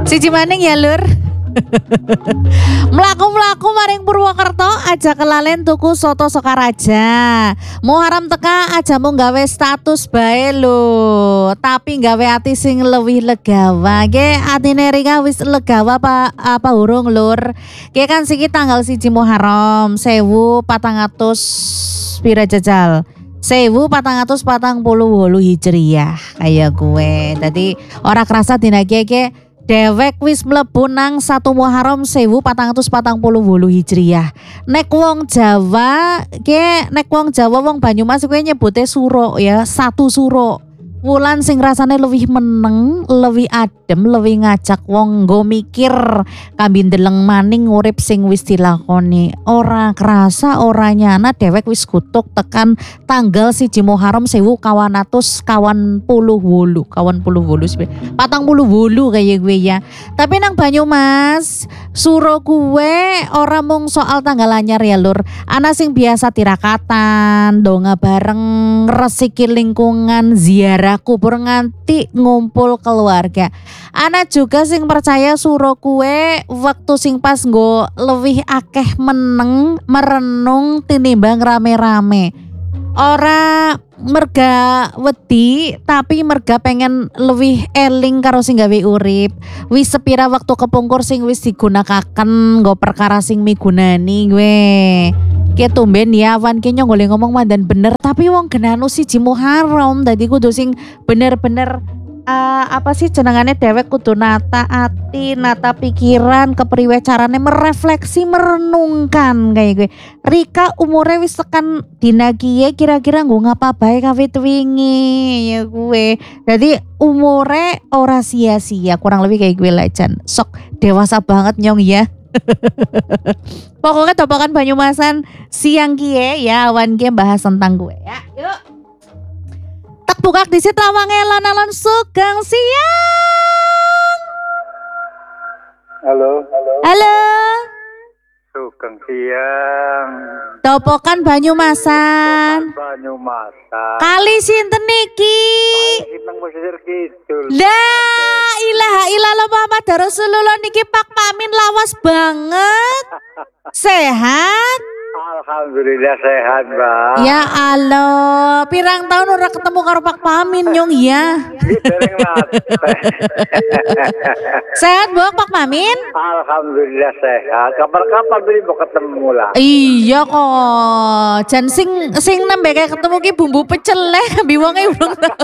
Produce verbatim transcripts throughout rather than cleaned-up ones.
Siji maning ya lur. Mlaku-mlaku maring Purwokerto aja kelalen tuku soto Sokaraja. Muharram teka aja mung gawe status bae lho, tapi gawe ati sing lewih legawa. Ge atine Rika wis legawa apa apa urung lur? Ge kan siki tanggal siji Muharram sewu patang atus pira jajal. Sewu patang atus patang puluh wolu Hijriyah kayak gue. Tadi ora kerasa dina ke dewek wis mlebu nang satu Muharram sewu patang atus patang puluh wolu Hijriyah. Nek wong Jawa ke nek wong Jawa wong Banyumas kuwi nyebute suro ya, satu suro. Wulan sing rasane lebih meneng, lebih adem, lebih ngajak wong nggo mikir kambi ndeleng maning urip sing wis dilakoni. Ora kerasa ora nyana dewek wis kutuk tekan tanggal siji Muharram sewu kawan atus kawan puluh wolu, kawan puluh wolu patang puluh wolu kayak gue ya. Tapi nang Banyumas suro kuwe ora mung soal tanggal anyar ya lur. Ana sing biasa tirakatan, donga bareng, resiki lingkungan, ziarah kubur nganti ngumpul keluarga. Ana juga sing percaya suro kue waktu sing pas nggo lebih akeh meneng merenung tinimbang rame-rame. Ora merga wedi tapi merga pengen lebih eling karo sing gawe urip. Wis sepira waktu kepungkur sing wis digunakaken nggo perkara sing migunani gue. Ki tumben ya awan ki nyonggole ngomong mandan bener tapi wong genanu siji Muharram dadi kudu sing bener-bener uh, apa sih jenengane dewek kudu nata ati, nata pikiran, kepriwe carane merefleksi, merenungkan kayak gue. Rika umure wis tekan dina kiye kira-kira nggo ngapa bae kawit wingi ya gue. Jadi umure ora sia-sia, kurang lebih kayak gue lejan. Sok dewasa banget nyong ya. Pokoknya topokan Banyumasan siang kie ya awan kie bahas tentang gue ya. Yuk. Tak buka di situ lawang elon elon sugeng siang. Halo, halo. Halo. Sugeng siang. Topokan Banyumasan. Banyumasan. Kali sinten niki? Kali sinten pesisir kidul. La ilaha illallah Muhammad Rasulullah niki Pak Pamin lawas banget. Sehat? Alhamdulillah sehat, Mbak. Ya Allah, pirang tahun ora ketemu karo Pak Pamin nyong ya. Sehat Bu Pak Pamin? Alhamdulillah sehat. Kapan-kapan beli mau ketemu lah. Iya kok. Jan sing sing nembe kayak ketemu ki bumbu pecel leh biwonge urung tau.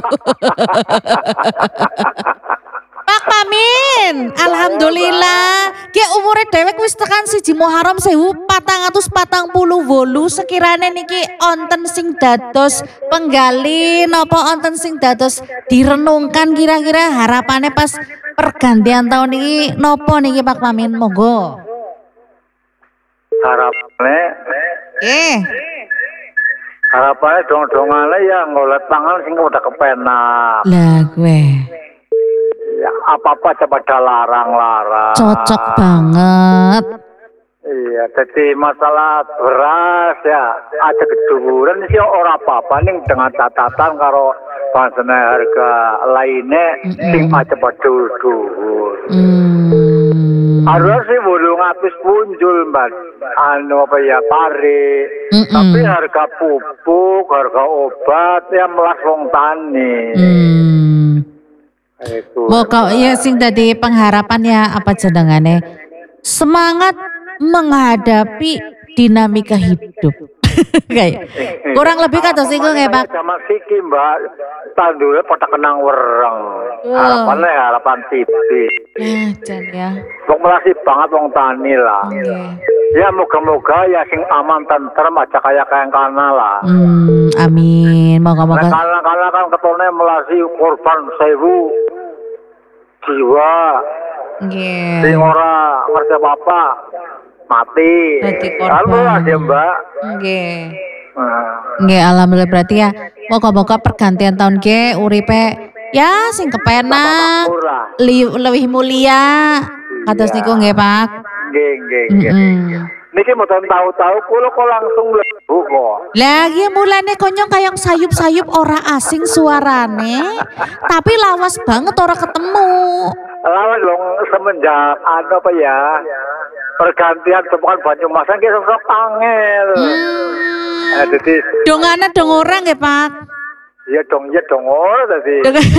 Pak Pamin, alhamdulillah. Ki umure dewek wis tekan siji Muharram sewu patang atus patang puluh wolu. Sekirane niki onten sing dados penggali napa onten sing dados direnungkan kira-kira harapannya pas pergantian tahun niki napa niki Pak Pamin monggo. Harapannya Eh. Harapannya dong-dongane ya ngolet pangan sing udah kepenak. Lah gue. Ya, apa-apa coba larang-larang. Cocok banget. Iya, jadi masalah beras ya ada keduren sih ora apa-apa ning dengan catatan karo pansene harga lainnya mm-mm. sing aja dhuwur. Hmm. Harus sih bolong ngatus punjul mbak, anu apa ya pare, mm-mm. tapi harga pupuk, harga obat ya melas wong tani. Hmm. Itu. Pokok ya sing tadi pengharapan ya apa jenengane semangat menghadapi dinamika hidup. Kayak kurang lebih kata sih gue nggak Pak. Sama siki mbak, tandurnya pada kenang wereng. Oh. Harapannya harapan tipis. Ya jan ya. Wong melasi banget wong tani lah. Okay. Ya moga-moga ya sing aman tentrem aja kayak kayak kana lah. Hmm, amin. Moga-moga. Nah, karena kan ketone melasi korban sewu jiwa. Nggih. Sing ora ngerti apa-apa mati. Berarti korban. Alhamdulillah ya mbak. Nggih. Nah. Nggih, alhamdulillah berarti ya moga-moga pergantian tahun ke uripe ya sing kepenak li, lebih mulia kados iya. niku nggih Pak. Nggih nggih nggih. Niki mboten tahu-tahu kula kok langsung mlebu kok. Lagi mulane konyong kayak sayup-sayup ora asing suarane tapi lawas banget ora ketemu. lawan dong semenjak anu apa ya? Pergantian temukan Banyumasan ki sosok angel. Hmm. Eh, jadi Dongana dong orang ya Pak. ya dong ya dong oh tadi.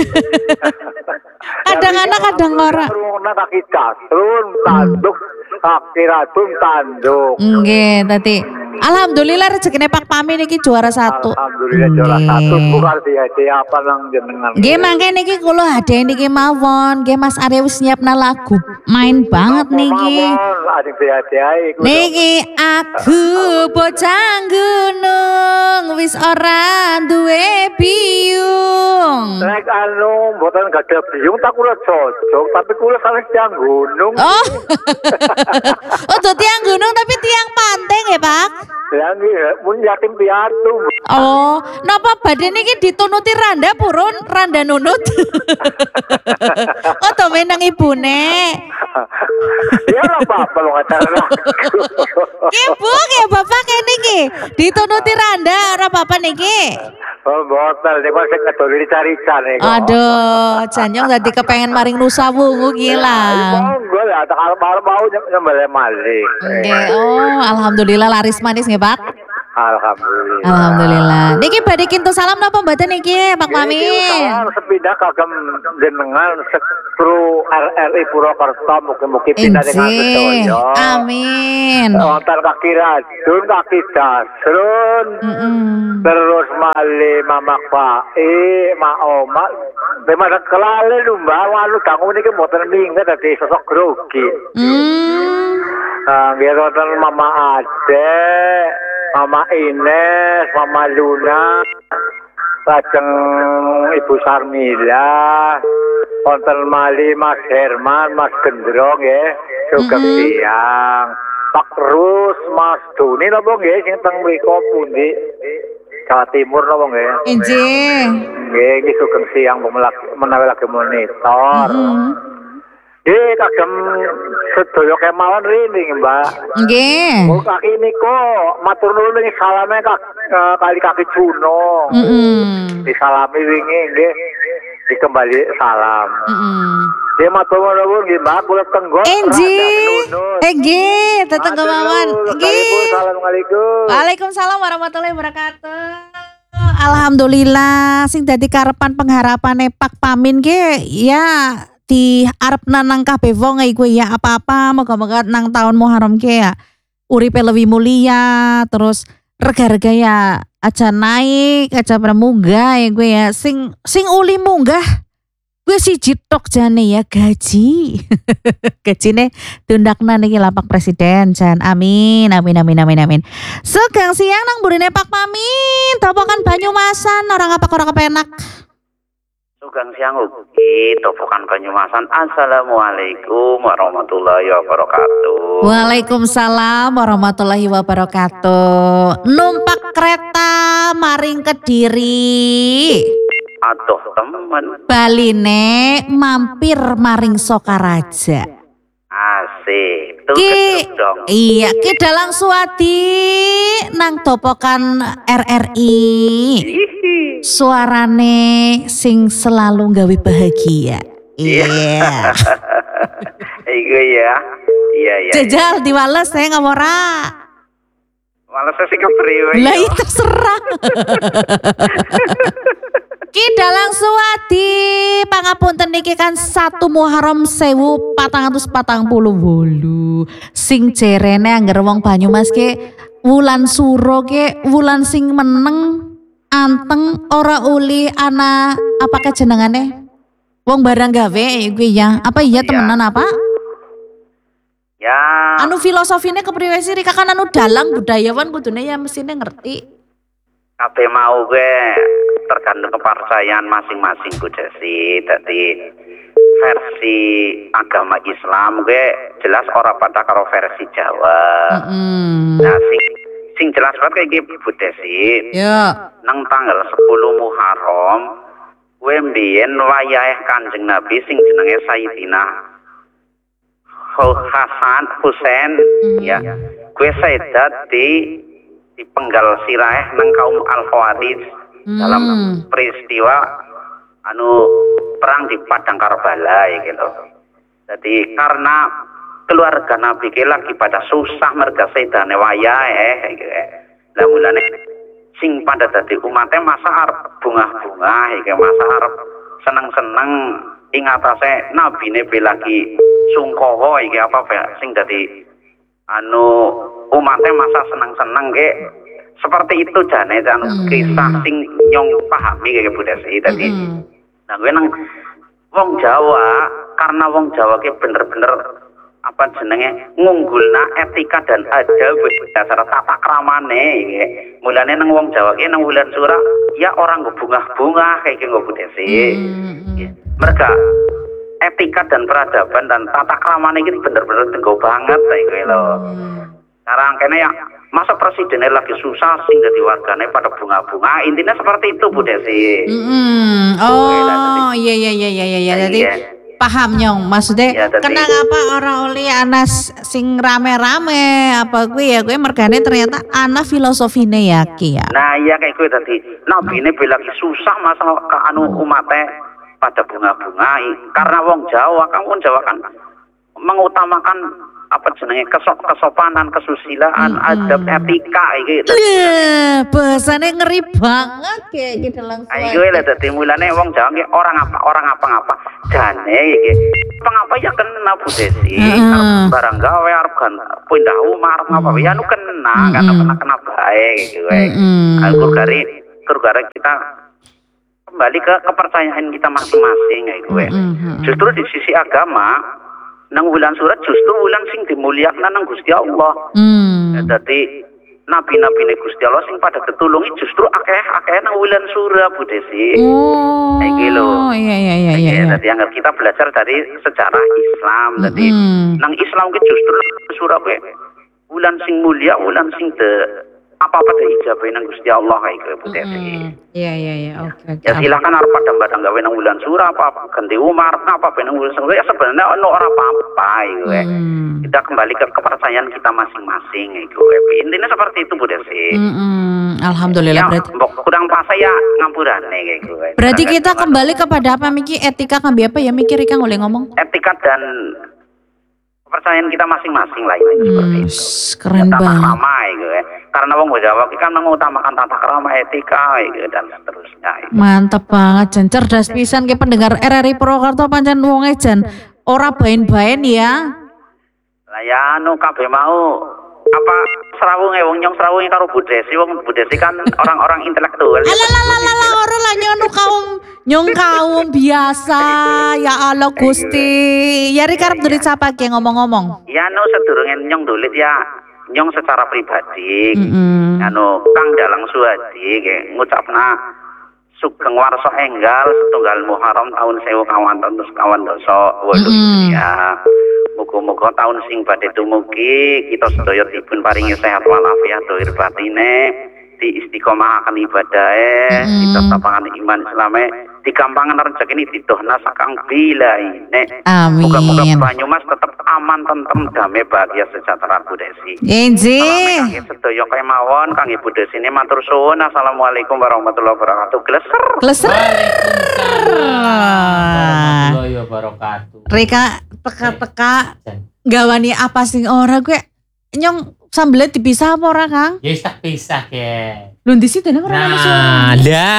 Kadang anak kadang ora. Rumah kaki casrun tanduk kaki ratun tanduk. Nggih, tadi. Alhamdulillah rezekine Pak Pami niki juara satu. Alhamdulillah juara Nggih. satu bukan hadiah apa nang jenengan. Nggih mangke niki kula hadiah niki mawon. Nggih Mas Arya wis nyiapna lagu main banget niki. Ada hadiah iku. Niki aku bocah gunung wis ora duwe biyung. Nek anu mboten gadah biyung tak kula cocok tapi kula sanes tiang gunung. Oh. Oh, tuh tiang gunung tapi tiang pantai nggih, Pak? Ya nggih, mun yatim piatu. Oh, napa badhe niki ditunuti randa purun randa nunut. Oh, to menang ibune. Ya ora apa-apa lo ngacara. Ki Bu, ki Bapak kene iki ditunuti randa ora apa-apa niki. Oh, botel nek sing ngedoli dicari-cari niku. Aduh, Janyong dadi kepengen maring Nusa Wungu gila. Monggo lah, tak arep-arep mau nyembelih malih. Nggih, oh alhamdulillah laris manis nggih, Pak. Alhamdulillah. Alhamdulillah. Niki badhe kintu salam napa mboten niki, Pak Mamin? Salam sepindah kagem jenengan sekru R R I Purwokerto mugi-mugi pindah dengan Injih. sedaya. Amin. Wonten kaki radun, kaki dasrun. Mm-mm. Terus male mamak pae, mak omak. Memang kelale lho Mbak, wanu dangu niki mboten minggat dadi sosok grogi. Hmm. Ah, nggih wonten Mama Ade, Mama Ines, Mama Luna, lajeng Ibu Sarmila, wonten mali Mas Herman, Mas Gendro nggih, sugeng siang. Pak Rus, Mas Doni napa nggih sing teng mriko pundi? Jawa Timur napa nggih? Injih. Nggih, iki sugeng siang menawi lagi monitor. Mm. Nggih, kagem sedaya kemawon rene Mbak. Nggih. Oh, kaki niko matur nuwun ing salame kak eh, kali kaki Juno. Mm-mm. Disalami wingi nggih. Dikembali salam. Mm-mm. Nggih matur nuwun nggih Mbak, kula tenggon. Injih. Eh nggih, tetep kemawon. Nggih. Assalamualaikum. Waalaikumsalam warahmatullahi wabarakatuh. Alhamdulillah sing dadi karepan pengharapane Pak Pamin ge ya di arep nanang kabeh wong iku ya apa-apa moga-moga nang tahun Muharram ke ya uripe lebih mulia terus rega-rega ya aja naik aja munggah ya gue ya sing sing uli munggah gue siji tok jane ya gaji gajine tundakna niki lapak presiden jan amin amin amin amin amin segang siang nang burine Pak Pamin topokan Banyumasan orang apa ora kepenak. Sugeng siang ugi Topokan Banyumasan. Assalamualaikum warahmatullahi wabarakatuh. Waalaikumsalam warahmatullahi wabarakatuh. Numpak kereta maring Kediri. Aduh temen, Baline mampir maring Sokaraja. asik. Tuh Ki gedung dong. iya ki dalang suwadi nang topokan R R I. Hihi. Suarane sing selalu gawe bahagia. Iya. Iku ya. Iya iya. Jajal diwales saya nggak ora. Malah saya sih kepriwe. Lah itu terserah. Ki dalang suwadi pangapunten niki kan satu Muharram sewu patang atus patang puluh wolu. Sing jerene angger wong Banyumas ke wulan suro ke wulan sing meneng anteng ora uli ana apa kejenengane wong barang gawe kuwi ya apa iya temenan apa Ya. anu filosofine kepriwe sih Rika kan anu dalang budayawan kudune ya mestine ngerti Kabeh mau gue tergantung kepercayaan masing-masing ku Desi. Dadi versi agama Islam gue jelas ora pada karo versi Jawa. mm Nah sing sing jelas banget kayak gitu Bu Desi. ya Nang tanggal sepuluh Muharram gue mbiyen wayah Kanjeng Nabi sing jenenge Sayyidina Hasan Husain ya. Gue sedat di di penggal sirah nang kaum Al-Khawarij dalam peristiwa anu perang di Padang Karbala ya gitu. Jadi karena keluarga Nabi ki lagi pada susah merga sedane wayahe iki. Lah mulane sing pada dadi umate masa arep bunga-bunga iki masa arep seneng-seneng ing atase nabine be lagi sungkoho iki apa sing dadi anu umate masa seneng-seneng ke seperti itu jane anu Hmm. kisah sing nyong pahami kayak Bu Desi dadi Mm-mm. nah gue nang wong Jawa karena wong Jawa ki bener-bener apa jenenge ngunggulna etika dan adab dasar tata kramane iki. Mulane nang wong Jawa ki nang wulan Sura ya orang nggo bunga-bunga kayak gitu Bu Desi. Mm-mm. Mereka etika dan peradaban dan tata kramane iki bener-bener tenggo banget kayak gitu lho. Sekarang kene ya masa presidennya lagi susah sing dadi wargane pada bunga-bunga intinya seperti itu Bu Desi. Mm-mm. Oh iya iya iya iya iya jadi Iya. paham nyong maksudnya Iya, tadi- kenapa orang oli anas sing rame-rame apa gue ya gue mergane ternyata anak filosofine ya ki ya. Nah iya kayak gue tadi Nabi ini lagi susah masa ke anu umatnya pada bunga-bunga karena wong Jawa kan wong Jawa kan mengutamakan apa jenenge kesop kesopanan kesusilaan adab etika iki. Lah, bahasane ngeri banget kayak gitu langsung. Ayo lah dadi mulane wong Jawa ki orang apa orang apa-apa jane iki. Apa-apa ya kena Bu Desi. Heeh. Barang gawe arep kan pindah rumah arep ngapa ya nu kena kan kena kena bae gitu wae. Mm-mm. Aku gari gara kita kembali ke kepercayaan kita masing-masing ya gue. Mm-mm. Justru di sisi agama nang wulan surat justru wulan sing dimulyakna nang Gusti Allah. Hmm. Jadi nabi-nabi ne Gusti Allah sing pada ketulungi justru akeh-akeh nang wulan surah Bu Desi. Oh. Kayak gitu loh. Iya iya iya iya. Ya, jadi anggap kita belajar dari sejarah Islam. Jadi Mm-mm. nang Islam ki justru nang surah gue wulan sing mulia, wulan sing de apa-apa de ijabahe nang Gusti Allah kayak gitu Bu Desi. Mm. Iya iya iya oke oke. Ya silakan arep padang-padang gawe nang wulan surah apa ganti Umar apa ben nang wulan surah ya sebenarnya ono ora apa-apa iku. Hmm. Kita kembali ke kepercayaan kita masing-masing iku. Intinya seperti itu Bu Desi. Mm-mm. Alhamdulillah Ya, berarti. mbok kurang pas ya ngampurane kayak gitu. Berarti kita kembali kepada apa Miki? Etika kambi apa ya Miki Rika boleh ngomong? Etika dan kepercayaan kita masing-masing lah itu seperti Hmm, itu. s- keren tata banget. krama gitu ya. Karena wong Jawa ki kan mengutamakan tata krama etika gitu, dan seterusnya. Gitu. Mantep banget Jan, cerdas pisan ke pendengar R R I Purwokerto pancen wonge Jan ora bain-bain ya. Lah ya anu kabeh mau apa serawunge wong nyong serawunge karo Bu Desi wong Bu Desi kan orang-orang intelektual. Alalala ora lah nyong kaum nyong kaum biasa ya Allah Gusti. Ya Rika arep dulit sapa ki ngomong-ngomong. Ya anu sedurunge nyong dulit ya nyong secara pribadi. Mm-mm. Anu Kang Dalang Suwadi ke ngucapna Sugeng Warsa Enggal setunggal Muharram tahun sewu kawan terus kawan dosa waduh Mm-mm. ya. Muga-muga tahun sing badhe dumugi kita sedaya dipun paringi sehat walafiat dohir batine di istiqomahaken ibadahe Mm-mm. ditetepaken iman Islame digampangan rezekine didohna sakang bilaine. Amin. Muga-muga Banyumas tetap aman, tentrem, damai, bahagia, sejahtera Bu Desi. Enji. Kangge sedaya kemawon kangge Bu Desi ini matur suwun. Assalamualaikum warahmatullahi wabarakatuh. Gleser. Kleser. Warahmatullahi wabarakatuh. Rika teka-teka gawani apa sing ora gue nyong sambelet dipisah apa ora Kang? Ya wis tak pisah ya. Lho di situ ora ono suara. Nah,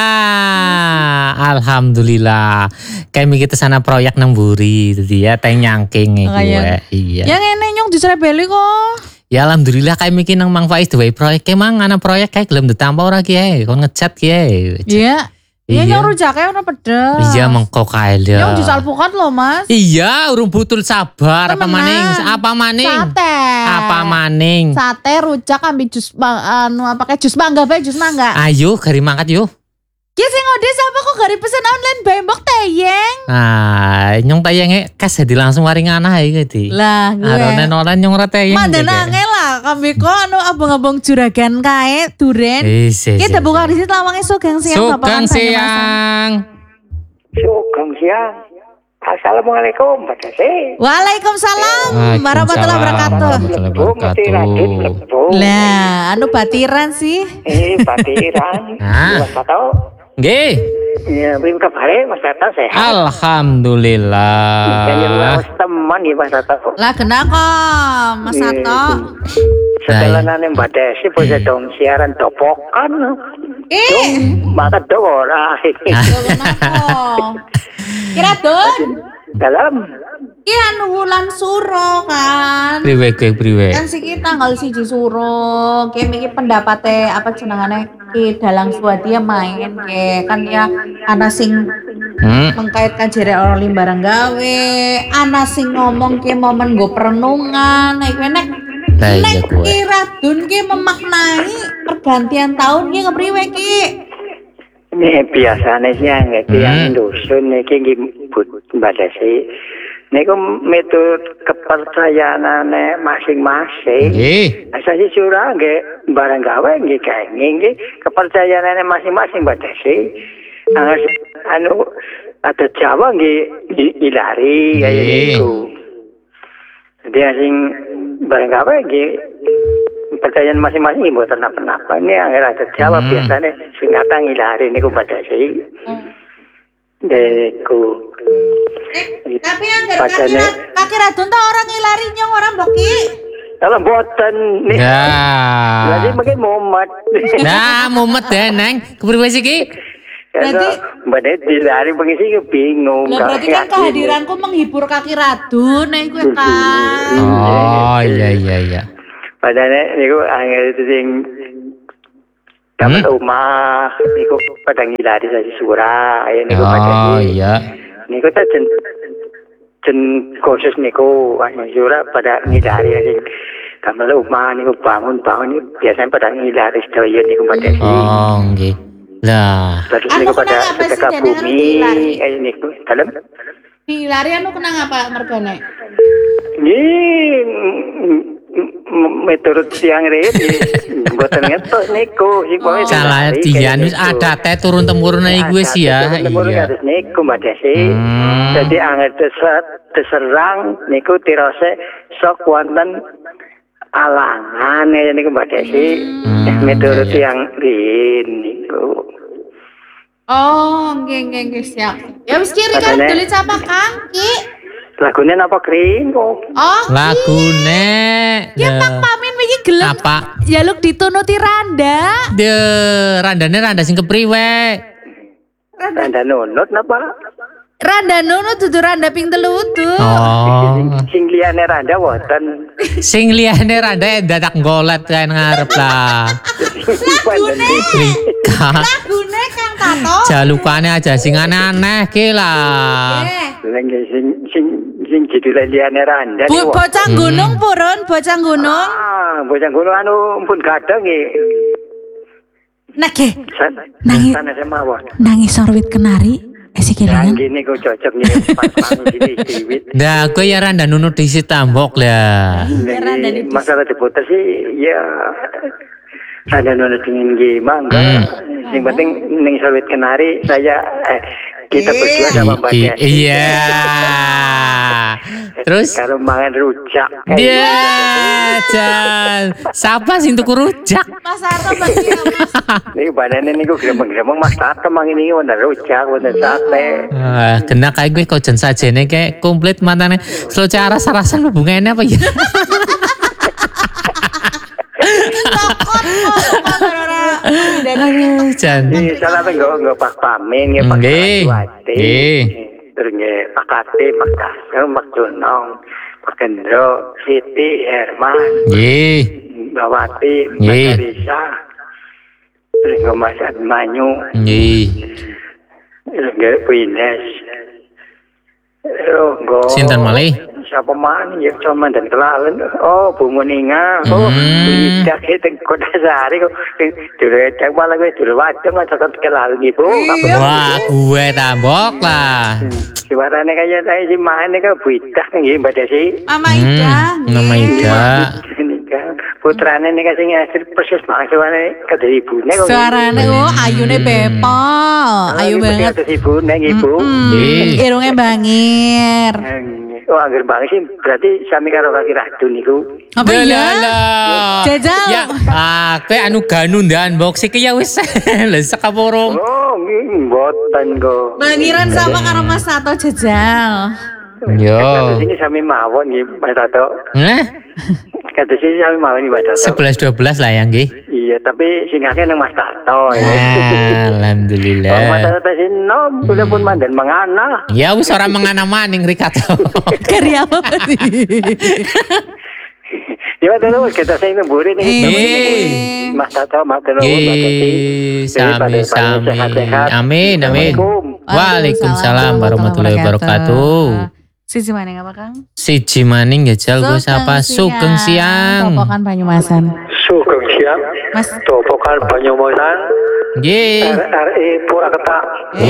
dah. Alhamdulillah. Kami kita sana proyek nang Buri tadi ya, teng nyangking Oh, gue. iya. Iya. Ya ngene nyong disrebeli kok. Ya alhamdulillah kami iki nang Mang Faiz duwe proyek emang ana proyek kayak gelem ditampa ora ki kon ngecat ki. Iya. Iya Iya. nyong rujake ora pedes. Iya mengko kae lho. Nyong jus alpukat loh Mas. Iya, urung butul sabar apa Temenan. maning? Apa maning? Sate. Apa maning? Sate rujak ambil jus ma- anu apa kayak jus mangga bae jus mangga. Ayo gari mangkat yuk. Ki sing ngode siapa kok gari pesen online bae mbok teyeng. Nah, nyong tayangnya kas jadi langsung waring anak ya gitu. Lah gue. Aronen orang nyong ratayang. Mandanange lah kambi kok anu abang-abang juragan kae duren. Kita buka di situ lawange sugeng siang Bapak Sugeng Kang Banyumasan. siang. Sugeng siang. Assalamualaikum Mbak Desi. Waalaikumsalam warahmatullahi wabarakatuh. Warahmatullahi Lebu mesti Radit wabarakatuh. lebu. Lah, anu batiran sih. Eh batiran. Ah. Dua tahu. Nggih. Ya, beri kabare Mas Tata sehat. Alhamdulillah. Kayaknya Mas teman ya Mas Tata. Lah kenapa Mas Sato? Setelanane Mbak Desi bisa dong siaran topokan. Eh, Maka dong ora. kenapa? Kira Don, Dalam ki anu wulan suro kan. Priwe kowe priwe? Kan siki tanggal siji suro, ki iki pendapate apa jenengane ki Dalang Swadia main ke kan ya ana sing Hmm. mengkaitkan jere orang limbarang gawe, ana sing ngomong ki momen nggo perenungan, nek kowe nek Lah iya nek kowe. ki Radun ki memaknai pergantian tahun ki kepriwe ki? ini biasanya sih yang Hmm. yang dusun ini nggih Mbak Desi. Niku metode kepercayaanane masing-masing. Nggih. Saya sih surah nggih barang gawe nggih kenging nggih kepercayaanane masing-masing Mbak Desi. Anu anu ada Jawa nggih i- ilari kaya Nggih. niku. Jadi sing barang gawe nggih percayaan masing-masing nggih mboten napa-napa. Ini angger ada Jawa Hmm. biasanya sing ngata ngilari niku Mbak Desi. Niku Eh, tapi yang kaki Padahal- kaki Radun tuh orang ngilari nyong orang boki. kalau boten nih. Nah. Lagi mungkin mumet. Nah, mumet deh, Neng. Kepriwe sih ki? Berarti- Mbak Desi dilari pengisi bingung. Lah berarti kan kehadiranku menghibur kaki Radun nek kowe kan. Oh, iya iya iya. Padahal niku angel itu sing dapat Hmm? rumah niku pada ngilari dari surah ya niku Oh, pada iya. niku ta jen jen khusus niku anu surah pada ngilari lagi kamar rumah niku bangun bangun niku biasanya pada ngilari sedaya niku pada Oh, nggih. Lah, terus Anu niku pada kenang apa sih sedekah jenengan bumi ngilari? eh niku dalam Ngilari anu kenang apa mergane? Nggih, m- m- menurut tiang rene mboten ngetok niku sing pokoke salah dilari dian kayak wis gitu. ada teh turun temurun ae gue sih ya. Turun-temurun Iya. harus niku Mbak Desi. Hmm. Jadi angel deset deserang niku tirose sok wonten alangan ya niku Mbak Desi. Hmm, Menurut iya, iya. tiang rene niku. Oh, nggih nggih nggih siap. Ya wis kiri kan Padahal- dulu apa Kang Ki? Lagune napa kring kok? Oh, Lagune. ya Deh. Pak Pamin iki gelem. Apa? Jaluk ditunuti Randa. De randane randa sing kepriwe? Randa nunut napa? Randa nono dudu Randa ping telu utuh. Oh. Sing- Sing liyane randa wonten. Sing liyane randa dadak golet kan ngarep lah. Lagune. Rika. Lagune Kang Tato. Jalukane aja sing aneh-aneh ki lah. Eh, Lagi sing sing sing judul liyane randa Bu, niku. bocah gunung purun, bocah gunung. Ah, bocah kulo anu pun kadang nggih. Nah, ge, San Nangis. sana semawon. nangis sorwit kenari. Esi Yang kelingan. gini kok cocok nih pas pang gini diwit. Nah, gue ya randa nunu disi tambok lah. Randa di- Masalah diputer sih ya randa nuna dingin gimana. Hmm. Yang penting ning sawit kenari saya eh, kita berdua sama Mbak I- Desi. iya. Terus Kalau mangan rujak. dia Jan. Siapa sih tuku rujak? Mas Arto bagi Mas. Nih badannya nih gue gremeng-gremeng mas Tato mang ini wonten rujak wonten sate. Ah, kena kayak gue kau jen saja nih kayak komplit mantannya. Selalu cara sarasan hubungannya apa ya? Tokot kok ora. Aduh, Jan. Ini salah apa enggak enggak Pak Pamin ya Pak Nggih. Wati. Nggih. Terus nggih Pak Kati, Pak Kasem, Pak Junong, Pak Gendro, Siti, Herman, Nggih. Mbak Wati, Mbak Nggih. Risa. Terus nggak Mas Admanyu, Nggih. terus nggak Bu Ines. Oh, nggak. Sinten malih? Siapa mana ya cuma dan kelalen. Oh, Bu Muninga. Oh, Hmm. Bu Ida itu kota sehari kok. Dulu cek malah gue dulu wajah nggak cocok kelalen ibu. Wah, gue tambok lah. Suaranya kayak saya sih mana kan Bu Ida nih Mbak Desi. Mama Ida. Hmm, Mama Ida. Ini kan putrane nih kasih ngasih persis banget suaranya kata ibunya kok. Suarane oh ayune bepo. Ayu banget. Kata ibunya ibu. Nggih. Hmm, irunge bangir. Oh, angger banget sih. Berarti sami karo kaki radun niku. Apa Lah, ya? lah. Jajal. Ya, ah, kowe anu ganu ndan box iki ya wis. Lah sakaporong. Oh, mboten kok. Bangiran sama karo Mas Tato jajal. Yo. Kados ini sami mawon nggih Mas Tato. Nah, Kados ini sami mawon nggih Mas Tato. sebelas dua belas lah ya nggih. Iya, tapi sing akeh nang Mas Tato ya. Alhamdulillah. Oh, Mas Tato sing nom, kula pun mandan mangana. Ya wis ora mengana maning Rikato. Karya apa sih? Ya dulu kita sing nemburi nih. Eh. Mas Tato matur nuwun Mas Tato. Nggih, sami-sami. Amin, amin. Waalaikumsalam warahmatullahi wabarakatuh. Siji maning apa Kang? Siji maning ya jal gue sapa sugeng siang. Topokan Banyumasan. Sugeng siang. Mas. Topokan Banyumasan. Nggih. R R I Purwakarta.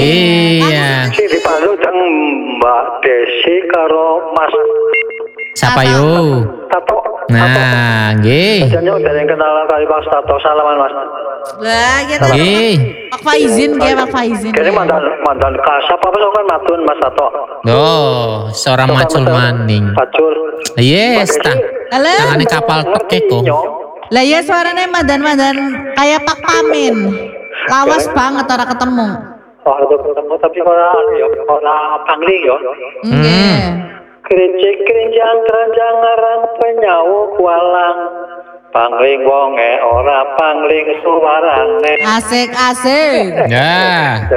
Iya. Sing dipandu teng Mbak Desi karo Mas Sapa yo? Tato. Nah, nggih. Jane udah yang kenal kali Mas Tato, salaman Mas. Lah, ya Nggih. Pak Faizin nggih, Pak Faizin. Kene mantan mantan kasap apa sok kan matun Mas Tato. Oh, seorang macul maning. Pacul. Yes, ta. Halo. Tangane kapal teke kok. Lah ya suaranya madan-madan kayak Pak Pamin. Lawas banget ora ketemu. Oh, ada ketemu tapi ora ya ora pangling ya. Nggih. Kerincik kerinjang keranjang ngarang penyawu kualang. Pangling wonge ora pangling suarane. Asik asik. Ya.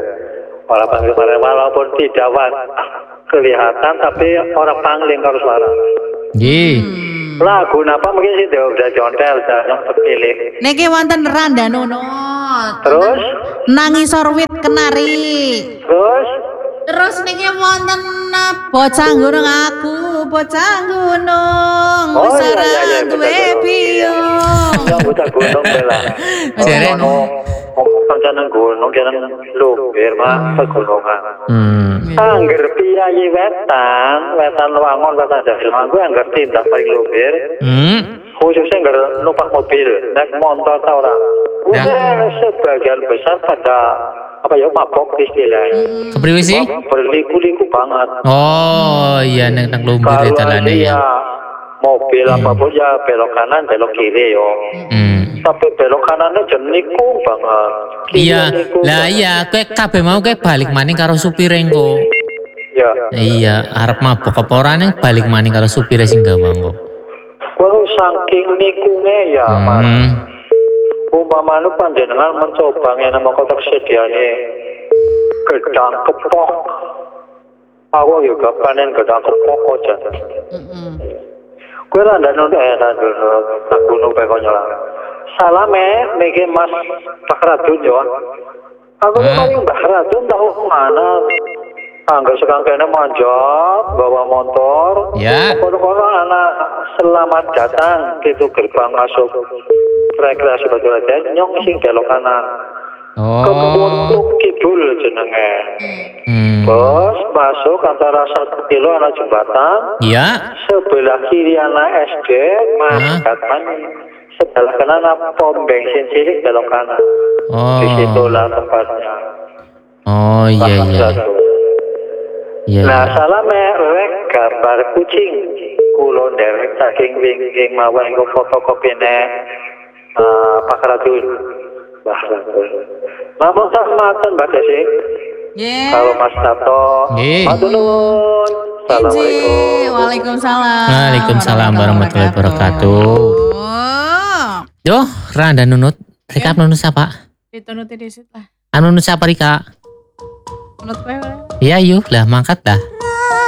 Ora pangling suarane walaupun tidak kelihatan tapi ora pangling karo suara. Nggih. Lagu napa mungkin sih udah jontel udah yang terpilih. Niki wonten Randa Nunut. Terus Nangisor Wit Kenari. terus Terus niki wonten uh, Bocah Gunung Aku, Bocah Gunung. Oh, Wis iya, ora iya, iya, duwe betul, betul. piyung. yang buta gunung bela. Jere. Rencana gunung jangan lumpir mah pegunungan. Hmm. Angger piyayi wetan, wetan wangon, wetan jasil manggu angger tindak paling lumpir. Hmm. Khususnya angger numpak mobil, naik motor tau ora. Ya. Udah sebagian besar pada apa ya mabok istilahnya. Kepriwe sih? Berliku-liku banget. Oh, iya nang nang lumpir Kalau dalane ya ya. mobil apapun ya belok kanan belok kiri yo. Hmm. Tapi belok kanannya jeniku banget. Kiri Iya, niku lah banget. iya, kowe kabeh mau kowe balik maning karo supire engko. Ya. Iya, arep mabok apa ora ning balik maning karo supire sing gawa engko. Kalau saking nikune ya mas. Hmm. Umpamane panjenengan mencoba ngene mongko tersediane gedang kepok. Aku juga panen gedang kepok aja. Heeh. Kowe ra ndak nonton eh ndak tak gunung pe konyola. Salame niki Mas Pak Radun yo. Aku Hmm. paling Pak Radun tahu mana. Angga sekarang kena manjat bawa motor. Ya. Kono-kono anak selamat datang gitu gerbang masuk rekreasi Batu Raden nyong sing belok kanan. Kebun Oh. kidul jenenge. Hmm. Bos masuk antara satu kilo anak jembatan. Iya. Sebelah kiri anak S D Hah? Masukkan sebelah kanan anak pom bensin cilik belok kanan. Oh. Di situlah tempatnya. Oh, iya Pak iya. Radun. Iya. Nah, iya. salame rek gambar kucing. Kulo derek saking wingking mawon engko fotokopine uh, Pak Radun. Wah, Mamun samaten Mbak Desi. Nggih. Kalau Mas Tato. Nggih. Matur nuwun. Assalamualaikum. Inji. Waalaikumsalam. Waalaikumsalam warahmatullahi wabarakatuh. Oh. Yo, Randa nunut. Rika nunut siapa? Ditunuti disit lah. Anu nunut siapa Rika? Menurut kowe. Iya yuk lah mangkat dah.